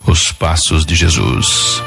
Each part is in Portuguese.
Os passos de Jesus.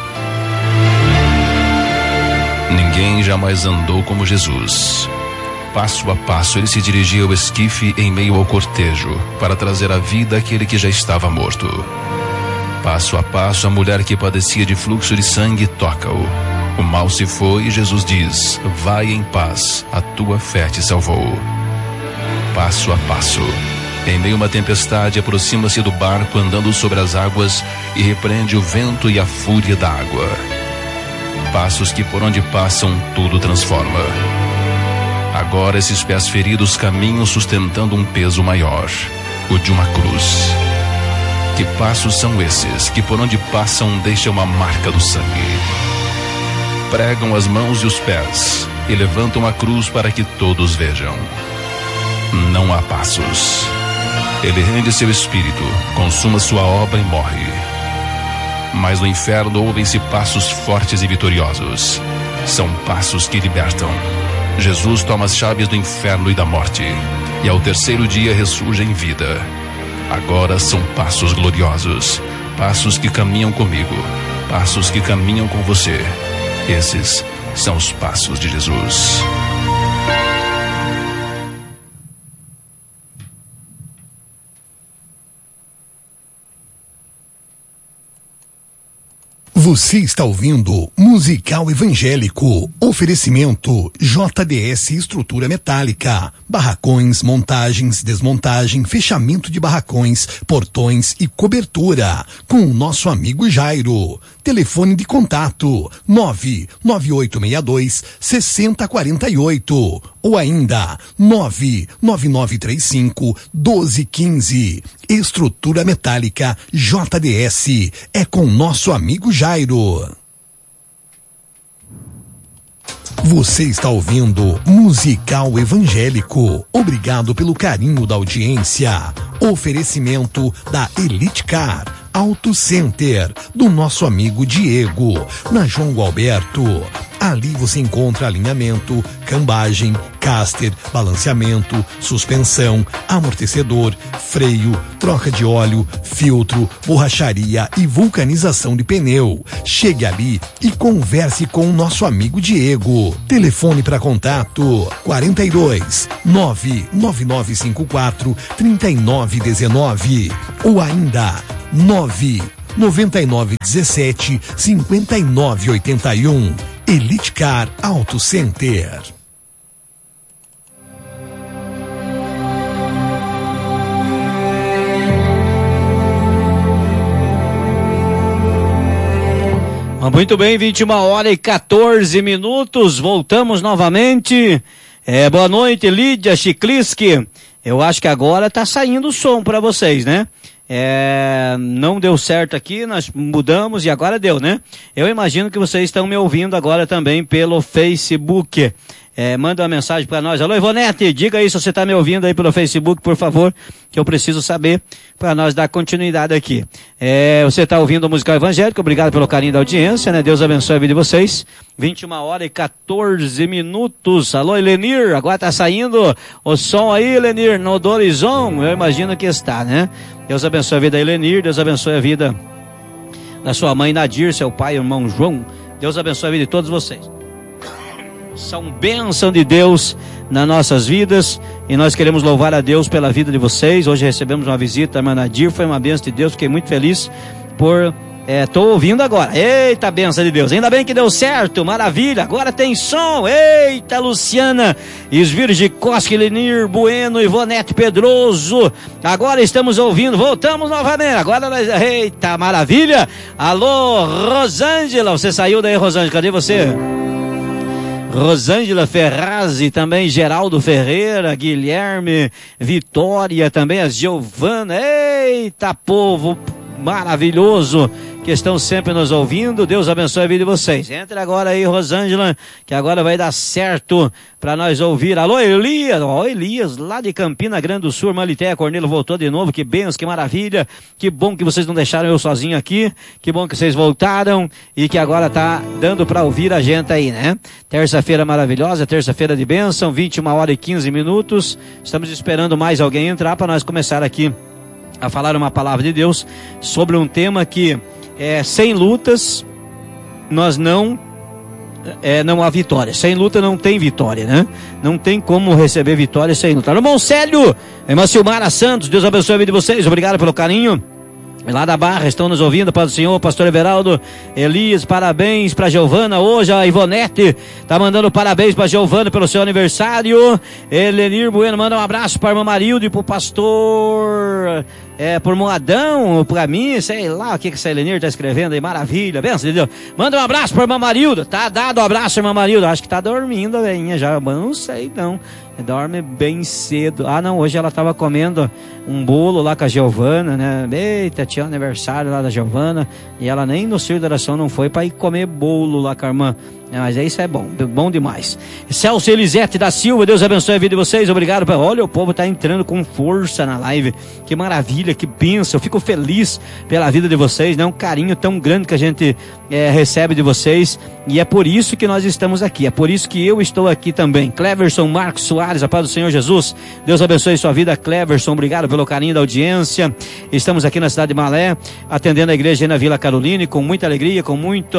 Ninguém jamais andou como Jesus. Passo a passo ele se dirigia ao esquife em meio ao cortejo para trazer à vida aquele que já estava morto. Passo a passo a mulher que padecia de fluxo de sangue toca-o. O mal se foi e Jesus diz: vai em paz, a tua fé te salvou. Passo a passo, em meio a uma tempestade, aproxima-se do barco andando sobre as águas e repreende o vento e a fúria da água. Passos que por onde passam tudo transforma. Agora esses pés feridos caminham sustentando um peso maior, o de uma cruz. Que passos são esses que por onde passam deixam a marca do sangue? Pregam as mãos e os pés e levantam a cruz para que todos vejam. Não há passos. Ele rende seu espírito, consuma sua obra e morre. Mas no inferno ouvem-se passos fortes e vitoriosos. São passos que libertam. Jesus toma as chaves do inferno e da morte, e ao terceiro dia ressurge em vida. Agora são passos gloriosos, passos que caminham comigo, passos que caminham com você. Esses são os passos de Jesus. Você está ouvindo Musical Evangélico. Oferecimento JDS Estrutura Metálica. Barracões, montagens, desmontagem, fechamento de barracões, portões e cobertura. Com o nosso amigo Jairo. Telefone de contato 99862-6048 ou ainda 99935-1215. Estrutura Metálica JDS é com nosso amigo Jairo. Você está ouvindo Musical Evangélico. Obrigado pelo carinho da audiência. Oferecimento da Elite Car Auto Center, do nosso amigo Diego, na João Gualberto. Ali você encontra alinhamento, cambagem, caster, balanceamento, suspensão, amortecedor, freio, troca de óleo, filtro, borracharia e vulcanização de pneu. Chegue ali e converse com o nosso amigo Diego. Telefone para contato 42 99954 3919 ou ainda 99917 5981. Elite Car Auto Center. Muito bem, 21h14. Voltamos novamente. Boa noite, Lídia Chikliski. Eu acho que agora tá saindo o som para vocês, né? Não deu certo aqui, nós mudamos e agora deu, né? Eu imagino que vocês estão me ouvindo agora também pelo Facebook. Manda uma mensagem para nós. Alô, Ivonete, diga aí se você está me ouvindo aí pelo Facebook, por favor, que eu preciso saber para nós dar continuidade aqui. Você está ouvindo o Musical Evangélico, obrigado pelo carinho da audiência, né? Deus abençoe a vida de vocês. 21h14. Alô, Elenir, agora está saindo o som aí, Elenir, no Dorizon, eu imagino que está, né? Deus abençoe a vida da Elenir, Deus abençoe a vida da sua mãe Nadir, seu pai, irmão João. Deus abençoe a vida de todos vocês. São bênção de Deus nas nossas vidas e nós queremos louvar a Deus pela vida de vocês. Hoje recebemos uma visita da irmã Nadir, foi uma bênção de Deus, fiquei muito feliz por... Tô ouvindo agora. Eita, benção de Deus. Ainda bem que deu certo. Maravilha. Agora tem som. Eita, Luciana Esvirge Koski, Lenir Bueno, Ivonete Pedroso. Agora estamos ouvindo. Voltamos novamente. Agora nós... Eita, maravilha. Alô, Rosângela. Você saiu daí, Rosângela? Cadê você? Rosângela Ferrazzi, também Geraldo Ferreira, Guilherme, Vitória, também a Giovana. Eita, povo maravilhoso que estão sempre nos ouvindo. Deus abençoe a vida de vocês. Entre agora aí, Rosângela, que agora vai dar certo para nós ouvir. Alô, Elias. Elias, lá de Campina Grande do Sul. Irmã Litéia Cornelo voltou de novo. Que benção, que maravilha. Que bom que vocês não deixaram eu sozinho aqui. Que bom que vocês voltaram e que agora tá dando para ouvir a gente aí, né? Terça-feira maravilhosa, terça-feira de bênção, 21h15. Estamos esperando mais alguém entrar para nós começar aqui a falar uma palavra de Deus sobre um tema que sem lutas, nós não há vitória. Sem luta não tem vitória, né? Não tem como receber vitória sem luta. Irmão Célio, irmã Silmara Santos, Deus abençoe a vida de vocês, obrigado pelo carinho. Lá da Barra estão nos ouvindo, Pai do Senhor, pastor Everaldo, Elias, parabéns para Giovana, hoje a Ivonete tá mandando parabéns para Giovana pelo seu aniversário. Elenir Bueno manda um abraço para a irmã Marildo e pro pastor por Moadão, pra mim, sei lá o que essa Elenir tá escrevendo aí, maravilha, benção de Deus. Manda um abraço para a irmã Marildo, tá dado um abraço, irmã Marildo, acho que tá dormindo a velhinha já, não sei não. Dorme bem cedo. Ah, não, hoje ela estava comendo um bolo lá com a Giovana, né? Eita, tinha aniversário lá da Giovana e ela nem no circo da oração não foi para ir comer bolo lá com a irmã. Mas isso é bom demais. Celso Elisete da Silva, Deus abençoe a vida de vocês, obrigado. Olha, o povo tá entrando com força na live, que maravilha, que bênção, eu fico feliz pela vida de vocês, né? Um carinho tão grande que a gente recebe de vocês, e é por isso que nós estamos aqui, é por isso que eu estou aqui também. Cleverson Marcos Soares, a paz do Senhor Jesus, Deus abençoe sua vida, Cleverson, obrigado pelo carinho da audiência. Estamos aqui na cidade de Malé, atendendo a igreja na Vila Caroline, com muita alegria, com muito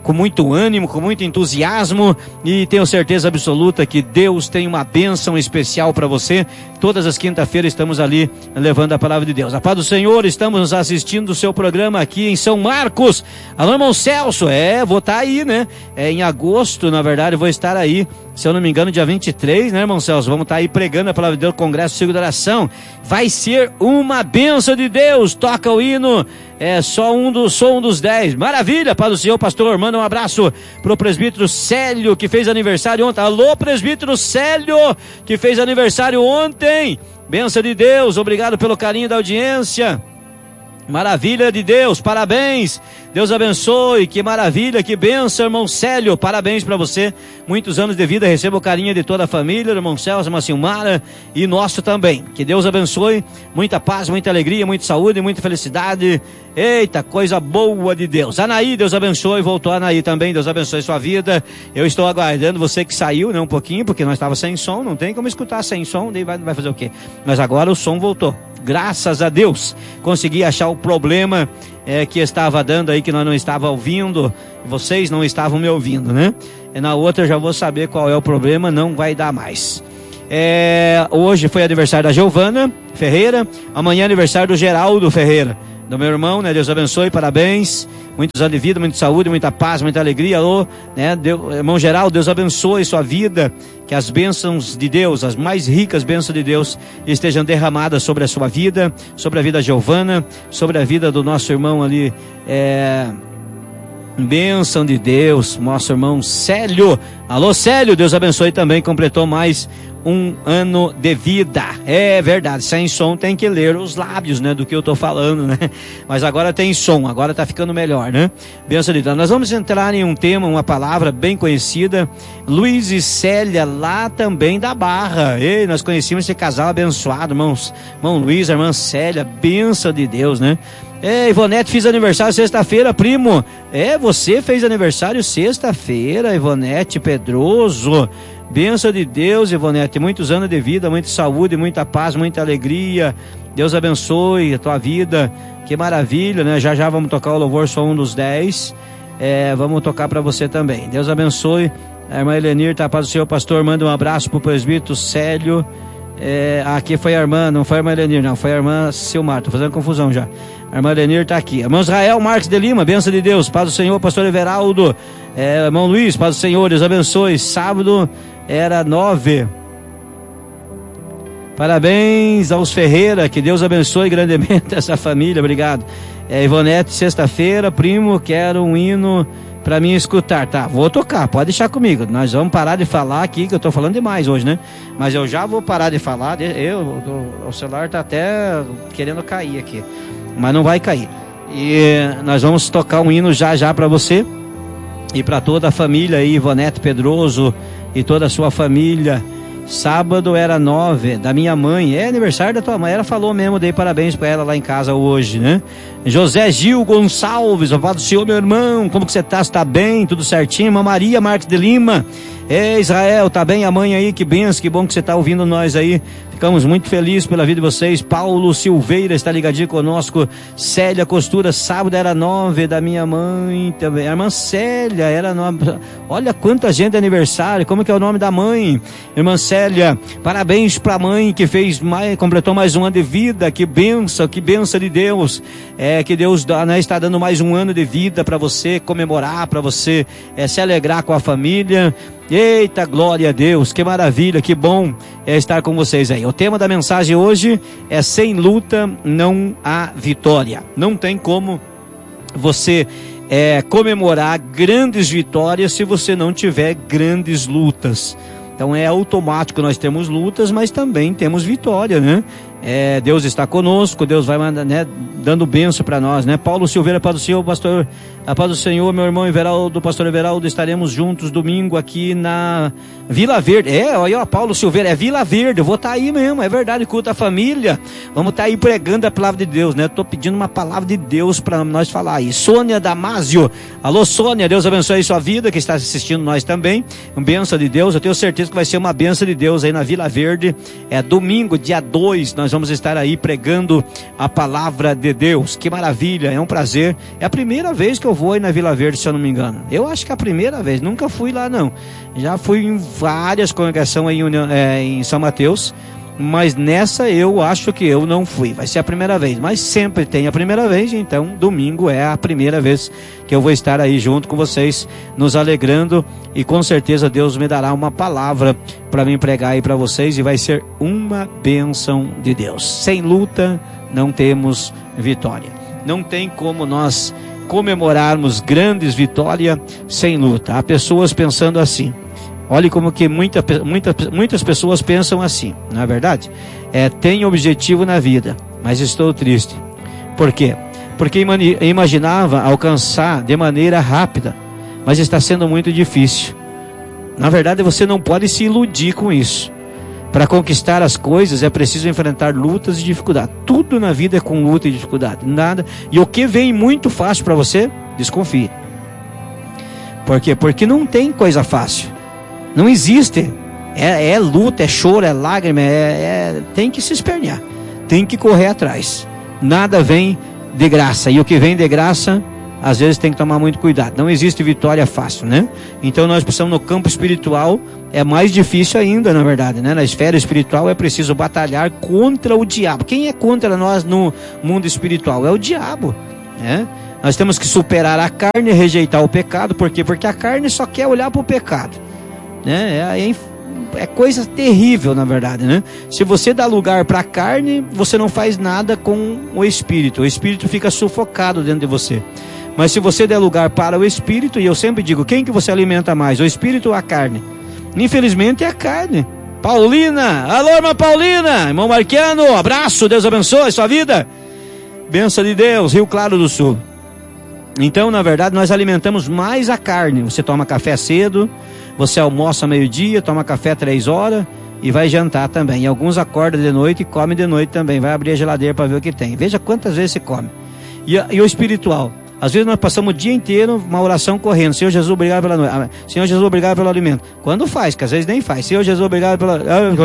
ânimo, com muito entusiasmo, e tenho certeza absoluta que Deus tem uma bênção especial para você. Todas as quinta-feiras estamos ali levando a palavra de Deus. A paz do Senhor, estamos assistindo o seu programa aqui em São Marcos. Alô, irmão Celso, vou estar aí, né? Em agosto, na verdade, vou estar aí, se eu não me engano, dia 23, né, irmão Celso? Vamos estar aí pregando a palavra de Deus no Congresso Círculo de Oração. Vai ser uma bênção de Deus. Toca o hino, sou um dos 10. Maravilha, paz do Senhor, pastor. Manda um abraço pro presbítero Célio, que fez aniversário ontem. Alô, presbítero Célio, que fez aniversário ontem. Bênção de Deus, obrigado pelo carinho da audiência. Maravilha de Deus, parabéns, Deus abençoe, que maravilha, que bênção, irmão Célio, parabéns para você, muitos anos de vida, receba o carinho de toda a família, irmão Celso, irmã Silmara e nosso também, que Deus abençoe, muita paz, muita alegria, muita saúde, muita felicidade, eita, coisa boa de Deus. Anaí, Deus abençoe, voltou a Anaí também, Deus abençoe sua vida, eu estou aguardando você que saiu, né, um pouquinho, porque nós estávamos sem som, não tem como escutar sem som, daí vai fazer o quê? Mas agora o som voltou. Graças a Deus, consegui achar o problema que estava dando aí, que nós não estávamos ouvindo, vocês não estavam me ouvindo, né? E na outra eu já vou saber qual é o problema, não vai dar mais. Hoje foi aniversário da Giovana Ferreira, amanhã é aniversário do Geraldo Ferreira, do meu irmão, né? Deus abençoe, parabéns, muitos anos de vida, muita saúde, muita paz, muita alegria, alô, né? Irmão Geraldo, Deus abençoe sua vida, que as bênçãos de Deus, as mais ricas bênçãos de Deus, estejam derramadas sobre a sua vida, sobre a vida da Giovana, sobre a vida do nosso irmão ali, bênção de Deus, nosso irmão Célio. Alô, Célio, Deus abençoe também, completou mais um ano de vida. É verdade, sem som tem que ler os lábios, né, do que eu tô falando, né? Mas agora tem som, agora tá ficando melhor, né? Bênção de Deus. Nós vamos entrar em um tema, uma palavra bem conhecida. Luiz e Célia, lá também da Barra. Ei, nós conhecemos esse casal abençoado, irmão Luiz, a irmã Célia, bênção de Deus, né? Ivonete, fiz aniversário sexta-feira, primo. Você fez aniversário sexta-feira, Ivonete Pedroso. Bênção de Deus, Ivonete, muitos anos de vida, muita saúde, muita paz, muita alegria. Deus abençoe a tua vida. Que maravilha, né? Já vamos tocar o louvor, sou um dos 10. Vamos tocar para você também. Deus abençoe. A irmã Elenir, tá, paz do Senhor, pastor, manda um abraço pro presbítero Célio. Aqui foi a irmã, não foi a irmã Elenir, não, foi a irmã Silmar, tô fazendo confusão já. A irmã Elenir tá aqui. Irmão Israel Marques de Lima, bênção de Deus, paz do Senhor, pastor Everaldo. Irmão Luiz, paz do Senhor, Deus abençoe. Sábado era 9. Parabéns aos Ferreira, que Deus abençoe grandemente essa família, obrigado. Ivonete, sexta-feira, primo, quero um hino para mim escutar. Tá, vou tocar, pode deixar comigo. Nós vamos parar de falar aqui, que eu tô falando demais hoje, né? Mas eu já vou parar de falar. O celular tá até querendo cair aqui, mas não vai cair. E nós vamos tocar um hino já para você e para toda a família aí, Ivonete Pedroso e toda a sua família. Sábado era 9, da minha mãe, aniversário da tua mãe, ela falou mesmo, dei parabéns pra ela lá em casa hoje, né? José Gil Gonçalves, ó, do Senhor, meu irmão, como que você tá? Você tá bem? Tudo certinho? Irmã Maria Marques de Lima, Israel, tá bem? A mãe aí, que benção, que bom que você tá ouvindo nós aí, Ficamos muito felizes pela vida de vocês. Paulo Silveira está ligadinho conosco. Célia Costura, sábado era 9 da minha mãe também. A irmã Célia era 9. Olha quanta gente de aniversário. Como que é o nome da mãe? Irmã Célia, parabéns para a mãe que completou mais um ano de vida. Que bênção de Deus. Que Deus está dando mais um ano de vida para você comemorar, para você se alegrar com a família. Eita, glória a Deus, que maravilha, que bom estar com vocês aí. O tema da mensagem hoje é: sem luta não há vitória. Não tem como você comemorar grandes vitórias se você não tiver grandes lutas. Então é automático, nós temos lutas, mas também temos vitória, né? Deus está conosco, Deus vai mandar, né, dando bênção para nós, né? Paulo Silveira, paz do Senhor, pastor, a paz do Senhor, meu irmão Everaldo, pastor Everaldo, estaremos juntos domingo aqui na Vila Verde. Olha, Paulo Silveira, é Vila Verde, eu vou estar aí mesmo, é verdade, culto à família, vamos estar aí pregando a palavra de Deus, né? Estou pedindo uma palavra de Deus para nós falar aí. Sônia Damásio, alô Sônia, Deus abençoe sua vida, que está assistindo nós também, uma bênção de Deus, eu tenho certeza que vai ser uma bênção de Deus aí na Vila Verde. Domingo, dia 2, nós vamos estar aí pregando a palavra de Deus. Que maravilha, é um prazer. É a primeira vez que eu vou aí na Vila Verde, se eu não me engano. Eu acho que é a primeira vez, nunca fui lá não. Já fui em várias congregações aí em São Mateus, mas nessa eu acho que eu não fui. Vai ser a primeira vez, mas sempre tem a primeira vez, então domingo é a primeira vez que eu vou estar aí junto com vocês, nos alegrando, e com certeza Deus me dará uma palavra para me pregar aí para vocês, e vai ser uma bênção de Deus. Sem luta não temos vitória. Não tem como nós comemorarmos grandes vitórias sem luta. Há pessoas pensando assim. Olhe como que muitas pessoas pensam assim, não é verdade? Tenho objetivo na vida, mas estou triste. Por quê? Porque imaginava alcançar de maneira rápida, mas está sendo muito difícil. Na verdade, você não pode se iludir com isso. Para conquistar as coisas é preciso enfrentar lutas e dificuldades. Tudo na vida é com luta e dificuldade, nada. E o que vem muito fácil para você, desconfie. Por quê? Porque não tem coisa fácil. Não existe. É luta, é choro, é lágrima, tem que se espernear, tem que correr atrás. Nada vem de graça, e o que vem de graça, às vezes tem que tomar muito cuidado. Não existe vitória fácil, né? Então nós precisamos, no campo espiritual, é mais difícil ainda, na verdade, né? Na esfera espiritual é preciso batalhar contra o diabo. Quem é contra nós no mundo espiritual? É o diabo, né? Nós temos que superar a carne e rejeitar o pecado. Por quê? Porque a carne só quer olhar para o pecado, né? É coisa terrível, na verdade, né? Se você dá lugar para a carne, você não faz nada com o espírito fica sufocado dentro de você. Mas se você der lugar para o espírito, e eu sempre digo, quem que você alimenta mais, o espírito ou a carne? Infelizmente é a carne. Paulina, alô irmã Paulina, irmão Marquiano, abraço, Deus abençoe sua vida, bênção de Deus, Rio Claro do Sul. Então, na verdade, nós alimentamos mais a carne. Você toma café cedo, você almoça meio-dia, toma café 3 horas e vai jantar também. E alguns acordam de noite e comem de noite também. Vai abrir a geladeira para ver o que tem. Veja quantas vezes se come. E o espiritual? Às vezes nós passamos o dia inteiro uma oração correndo. Senhor Jesus, obrigado pela noite. Senhor Jesus, obrigado pelo alimento. Quando faz, que às vezes nem faz. Senhor Jesus, obrigado pela...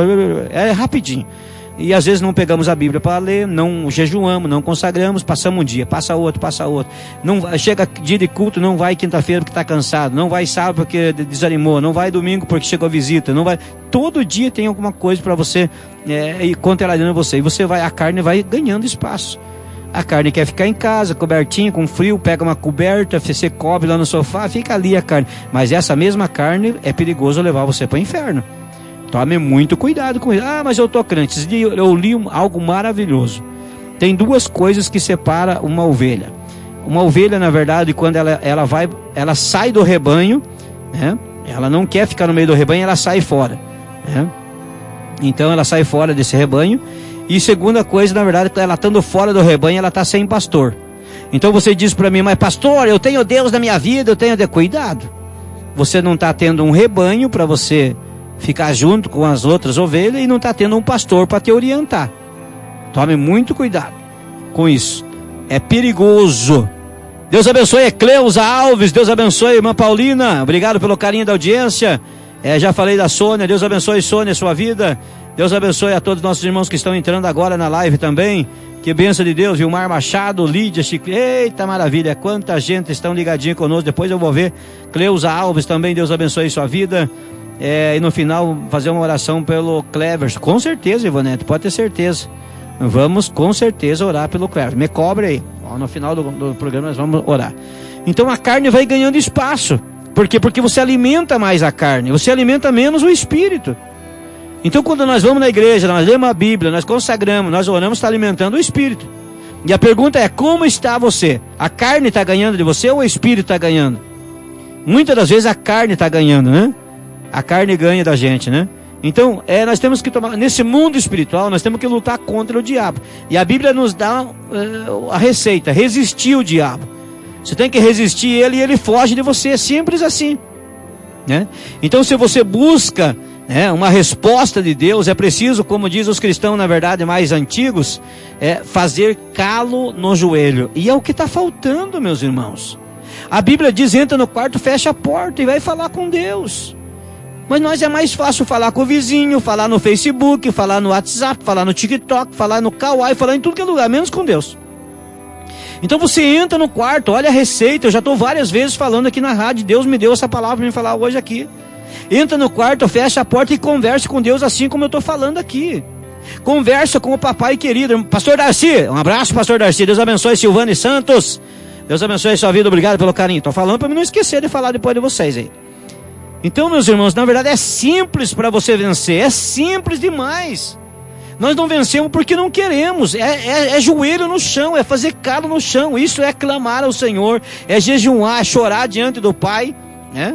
É rapidinho. E às vezes não pegamos a Bíblia para ler, não jejuamos, não consagramos, passamos um dia, passa outro. Não, chega dia de culto, não vai quinta-feira porque está cansado, não vai sábado porque desanimou, não vai domingo porque chegou a visita, não vai. Todo dia tem alguma coisa para você contrariando você. E você vai, a carne vai ganhando espaço. A carne quer ficar em casa, cobertinha, com frio, pega uma coberta, você cobre lá no sofá, fica ali a carne. Mas essa mesma carne é perigoso levar você para o inferno. Tome muito cuidado com isso. Mas eu estou crente. Eu li algo maravilhoso. Tem 2 coisas que separam uma ovelha. Uma ovelha, na verdade, quando ela sai do rebanho, né? Ela não quer ficar no meio do rebanho, ela sai fora, né? Então ela sai fora desse rebanho. E segunda coisa, na verdade, ela estando fora do rebanho, ela está sem pastor. Então você diz para mim, mas pastor, eu tenho Deus na minha vida, eu tenho de cuidado. Você não está tendo um rebanho para você ficar junto com as outras ovelhas e não está tendo um pastor para te orientar. Tome muito cuidado com isso. É perigoso. Deus abençoe Cleusa Alves, Deus abençoe irmã Paulina. Obrigado pelo carinho da audiência. Já falei da Sônia, Deus abençoe Sônia, sua vida. Deus abençoe a todos os nossos irmãos que estão entrando agora na live também. Que bênção de Deus, Vilmar Machado, Lídia, Chico. Eita maravilha, quanta gente estão ligadinha conosco. Depois eu vou ver Cleusa Alves também, Deus abençoe sua vida. E no final fazer uma oração pelo Cleverson. Com certeza, Ivonete, pode ter certeza. Vamos com certeza orar pelo Cleverson. Me cobre aí. No final do programa nós vamos orar. Então a carne vai ganhando espaço. Por quê? Porque você alimenta mais a carne, você alimenta menos o espírito. Então quando nós vamos na igreja, nós lemos a Bíblia, nós consagramos, nós oramos, está alimentando o espírito. E a pergunta é, como está você? A carne está ganhando de você ou o espírito está ganhando? Muitas das vezes a carne está ganhando, né? A carne ganha da gente, né? Então, nós temos que tomar, nesse mundo espiritual, nós temos que lutar contra o diabo. E a Bíblia nos dá a receita, resistir o diabo. Você tem que resistir ele e ele foge de você, é simples assim, né? Então se você busca uma resposta de Deus, é preciso, como diz os cristãos na verdade mais antigos, fazer calo no joelho. E é o que está faltando, meus irmãos. A Bíblia diz, entra no quarto, fecha a porta e vai falar com Deus. Mas nós é mais fácil falar com o vizinho, falar no Facebook, falar no WhatsApp, falar no TikTok, falar no Kawaii, falar em tudo que é lugar, menos com Deus. Então você entra no quarto, olha a receita, eu já estou várias vezes falando aqui na rádio, Deus me deu essa palavra para me falar hoje aqui. Entra no quarto, fecha a porta e converse com Deus assim como eu estou falando aqui. Conversa com o papai querido, Pastor Darcy, um abraço Pastor Darcy, Deus abençoe Silvane Santos, Deus abençoe sua vida, obrigado pelo carinho. Estou falando para não esquecer de falar depois de vocês aí. Então meus irmãos, na verdade é simples para você vencer, é simples demais. Nós não vencemos porque não queremos, é joelho no chão, é fazer calo no chão, isso é clamar ao Senhor, é jejuar, é chorar diante do Pai, né?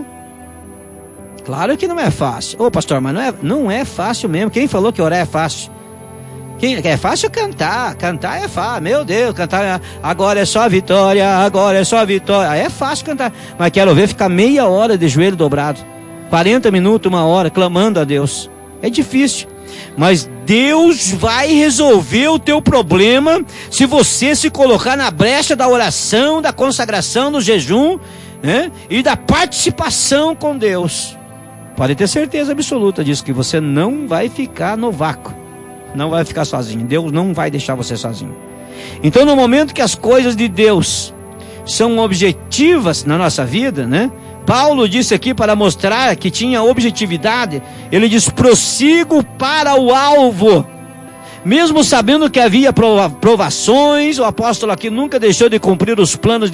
Claro que não é fácil. Ô pastor, mas não é fácil mesmo. Quem falou que orar é fácil? É fácil cantar é fácil, meu Deus, cantar, agora é só vitória, agora é só vitória. É fácil cantar, mas quero ver ficar meia hora de joelho dobrado, 40 minutos, 1 hora, clamando a Deus. É difícil. Mas Deus vai resolver o teu problema se você se colocar na brecha da oração, da consagração, do jejum, né? E da participação com Deus. Pode ter certeza absoluta disso, que você não vai ficar no vácuo, não vai ficar sozinho. Deus não vai deixar você sozinho. Então no momento que as coisas de Deus são objetivas na nossa vida, né? Paulo disse aqui para mostrar que tinha objetividade, ele diz, prossigo para o alvo. Mesmo sabendo que havia provações, o apóstolo aqui nunca deixou de cumprir os planos de